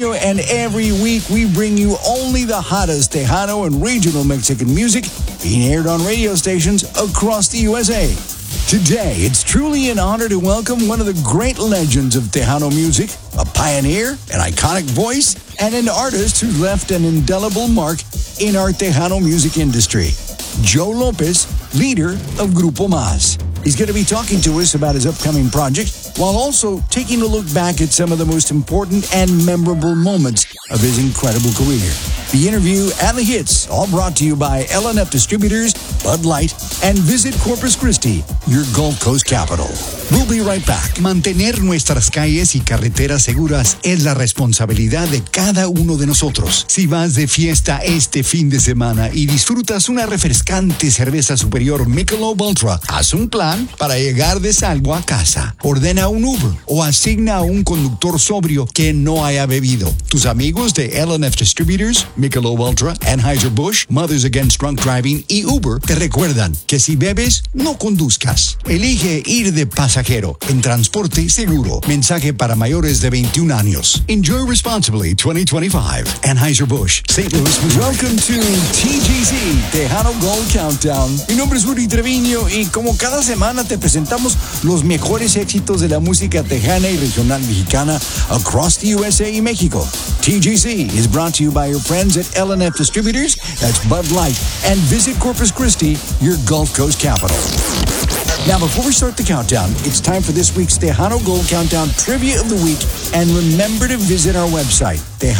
Trevino, and every week we bring you only the hottest Tejano and regional Mexican music being aired on radio stations across the USA. Today, it's truly an honor to welcome one of the great legends of Tejano music, a pioneer, an iconic voice, and an artist who left an indelible mark in our Tejano music industry. Joe Lopez, leader of Grupo Más. He's going to be talking to us about his upcoming project while also taking a look back at some of the most important and memorable moments of his incredible career. The interview and the hits, all brought to you by L&F Distributors, Bud Light, and Visit Corpus Christi, your Gulf Coast capital. We'll be right back. Mantener nuestras calles y carreteras seguras es la responsabilidad de cada uno de nosotros. Si vas de fiesta este fin de semana y disfrutas una refrescante cerveza superior Michelob Ultra, haz un plan para llegar de salvo a casa. Ordena un Uber o asigna a un conductor sobrio que no haya bebido. Tus amigos de L&F Distributors, Michelob Ultra, Anheuser-Busch, Mothers Against Drunk Driving y Uber te recuerdan que si bebes, no conduzcas. Elige ir de pasajero en transporte seguro. Mensaje para mayores de 21 años. Enjoy responsibly 2025. Anheuser-Busch, St. Louis, Missouri. Welcome to TGC, Tejano Gold Countdown. Mi nombre es Rudy Trevino y como cada semana te presentamos los mejores éxitos de la música tejana y regional mexicana across the USA y México. TGC is brought to you by your friends at L&F Distributors, that's Bud Light, and Visit Corpus Christi, your Gulf Coast capital. Now, before we start the countdown, it's time for this week's Tejano Gold Countdown Trivia of the Week, and remember to visit our website,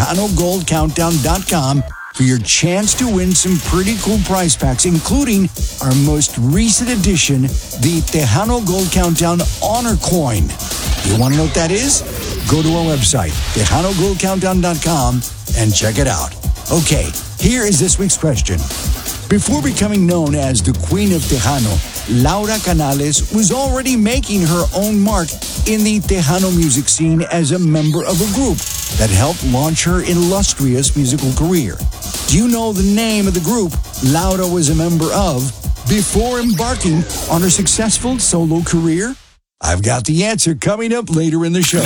TejanoGoldCountdown.com, for your chance to win some pretty cool prize packs, including our most recent addition, the Tejano Gold Countdown Honor Coin. You want to know what that is? Go to our website, TejanoGoldCountdown.com, and check it out. Okay, here is this week's question. Before becoming known as the Queen of Tejano, Laura Canales was already making her own mark in the Tejano music scene as a member of a group that helped launch her illustrious musical career. Do you know the name of the group Laura was a member of before embarking on her successful solo career? I've got the answer coming up later in the show.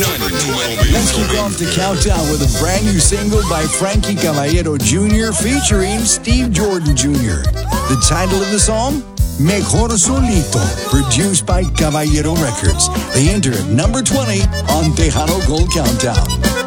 Let's kick off the countdown with a brand new single by Frankie Caballero Jr. featuring Steve Jordan Jr. The title of the song? Mejor Solito, produced by Caballero Records. They enter at number 20 on Tejano Gold Countdown.